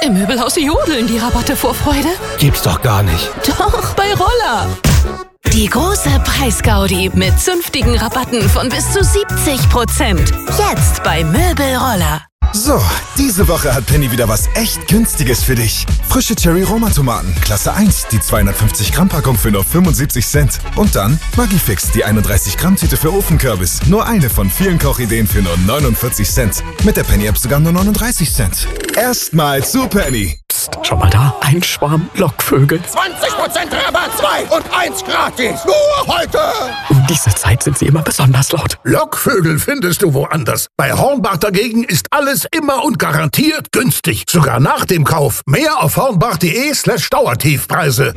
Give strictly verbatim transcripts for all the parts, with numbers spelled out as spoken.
Im Möbelhaus jodeln die Rabatte vor Freude. Gibt's doch gar nicht. Doch, bei Roller. Die große Preisgaudi mit zünftigen Rabatten von bis zu siebzig Prozent. Jetzt bei Möbelroller. So, diese Woche hat Penny wieder was echt Günstiges für dich. Frische Cherry-Roma-Tomaten, Klasse eins, die zweihundertfünfzig Gramm Packung für nur fünfundsiebzig Cent. Und dann Magifix, die einunddreißig Gramm Tüte für Ofenkürbis. Nur eine von vielen Kochideen für nur neunundvierzig Cent. Mit der Penny-App sogar nur neununddreißig Cent. Erstmal zu Penny. Psst, schau mal da, ein Schwarm Lockvögel. zwanzig Prozent Rabatt, zwei und eins gratis. Nur heute. Um diese Zeit sind sie immer besonders laut. Lockvögel findest du woanders. Bei Hornbach dagegen ist alles immer und garantiert günstig. Sogar nach dem Kauf. Mehr auf hornbach.de slash Dauertiefpreise.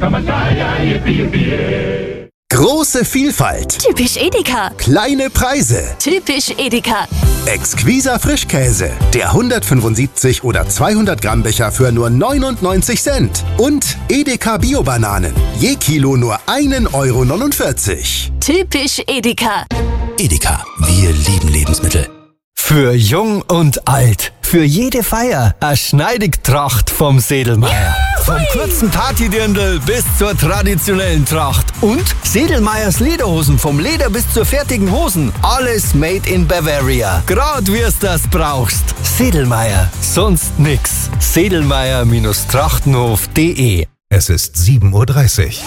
Große Vielfalt. Typisch Edeka. Kleine Preise. Typisch Edeka. Exquiser Frischkäse. Der hundertfünfundsiebzig oder zweihundert Gramm Becher für nur neunundneunzig Cent. Und Edeka Bio-Bananen. Je Kilo nur ein Euro neunundvierzig. Typisch Edeka. Edeka, wir lieben Lebensmittel. Für Jung und Alt, für jede Feier, eine Schneidigtracht vom Sedelmeier. Vom kurzen Partydirndl bis zur traditionellen Tracht. Und Sedelmeiers Lederhosen, vom Leder bis zur fertigen Hosen. Alles made in Bavaria. Grad wie's das brauchst. Sedelmeier, sonst nix. Sedelmeier-trachtenhof punkt de. Es ist sieben Uhr dreißig.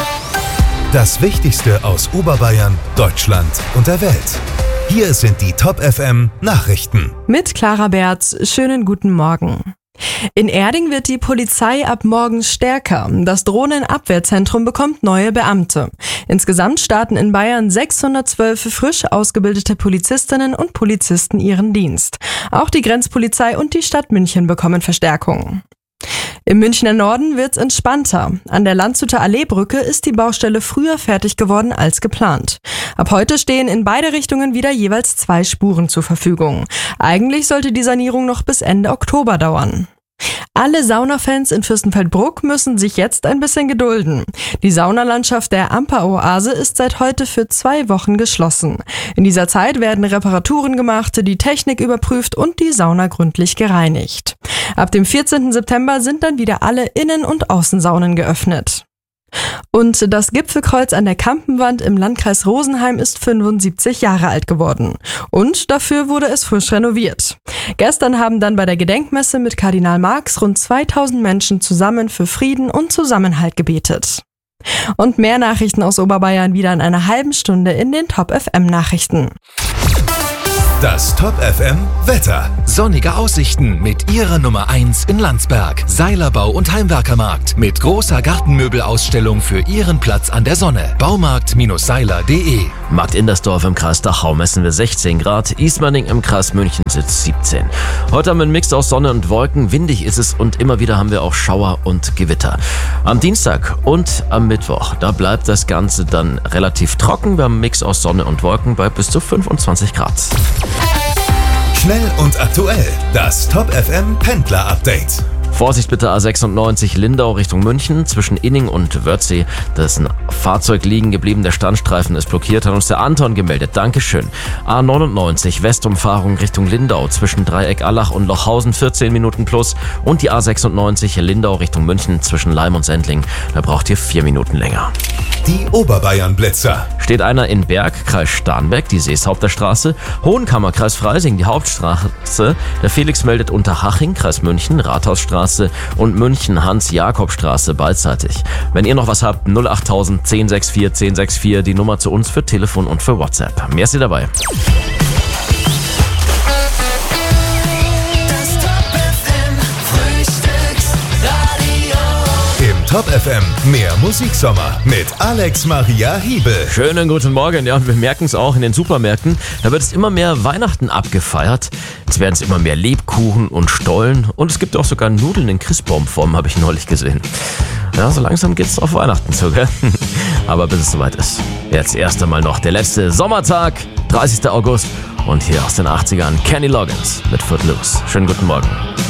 Das Wichtigste aus Oberbayern, Deutschland und der Welt. Hier sind die Top F M Nachrichten. Mit Clara Berz, schönen guten Morgen. In Erding wird die Polizei ab morgen stärker. Das Drohnenabwehrzentrum bekommt neue Beamte. Insgesamt starten in Bayern sechshundertzwölf frisch ausgebildete Polizistinnen und Polizisten ihren Dienst. Auch die Grenzpolizei und die Stadt München bekommen Verstärkung. Im Münchner Norden wird's entspannter. An der Landshuter Alleebrücke ist die Baustelle früher fertig geworden als geplant. Ab heute stehen in beide Richtungen wieder jeweils zwei Spuren zur Verfügung. Eigentlich sollte die Sanierung noch bis Ende Oktober dauern. Alle Saunafans in Fürstenfeldbruck müssen sich jetzt ein bisschen gedulden. Die Saunalandschaft der Amper-Oase ist seit heute für zwei Wochen geschlossen. In dieser Zeit werden Reparaturen gemacht, die Technik überprüft und die Sauna gründlich gereinigt. Ab dem vierzehnten September sind dann wieder alle Innen- und Außensaunen geöffnet. Und das Gipfelkreuz an der Kampenwand im Landkreis Rosenheim ist fünfundsiebzig Jahre alt geworden. Und dafür wurde es frisch renoviert. Gestern haben dann bei der Gedenkmesse mit Kardinal Marx rund zweitausend Menschen zusammen für Frieden und Zusammenhalt gebetet. Und mehr Nachrichten aus Oberbayern wieder in einer halben Stunde in den Top F M Nachrichten. Das Top F M Wetter. Sonnige Aussichten mit ihrer Nummer eins in Landsberg. Seilerbau und Heimwerkermarkt mit großer Gartenmöbelausstellung für Ihren Platz an der Sonne. Baumarkt Seiler punkt de. Markt Indersdorf im Kreis Dachau messen wir sechzehn Grad. Ismaning im Kreis München sitzt siebzehn. Heute haben wir einen Mix aus Sonne und Wolken. Windig ist es und immer wieder haben wir auch Schauer und Gewitter. Am Dienstag und am Mittwoch, da bleibt das Ganze dann relativ trocken. Wir haben einen Mix aus Sonne und Wolken bei bis zu fünfundzwanzig Grad. Schnell und aktuell. Das Top F M Pendler Update. Vorsicht bitte A sechsundneunzig Lindau Richtung München zwischen Inning und Wörthsee. Da ist ein Fahrzeug liegen geblieben, der Standstreifen ist blockiert, hat uns der Anton gemeldet. Dankeschön. A neunundneunzig Westumfahrung Richtung Lindau zwischen Dreieck Allach und Lochhausen vierzehn Minuten plus und die A sechsundneunzig Lindau Richtung München zwischen Leim und Sendling. Da braucht ihr vier Minuten länger. Die Oberbayern-Blitzer. Steht einer in Berg, Kreis Starnberg, die Seeshaupter Straße, Hohenkammer, Kreis Freising, die Hauptstraße, der Felix meldet Unterhaching, Kreis München, Rathausstraße und München, Hans-Jakob-Straße beidseitig. Wenn ihr noch was habt, null achttausend zehn sechs vier zehn sechs vier, die Nummer zu uns für Telefon und für WhatsApp. Merci dabei. Top F M, mehr Musiksommer mit Alex Maria Hiebel. Schönen guten Morgen, ja, und wir merken es auch in den Supermärkten, da wird es immer mehr Weihnachten abgefeiert. Es werden es immer mehr Lebkuchen und Stollen und es gibt auch sogar Nudeln in Christbaumform, habe ich neulich gesehen. Ja, so langsam geht's auf Weihnachten zu, gell? Aber bis es soweit ist, jetzt erst einmal noch der letzte Sommertag, dreißigster August und hier aus den achtzigern Kenny Loggins mit Footloose. Schönen guten Morgen.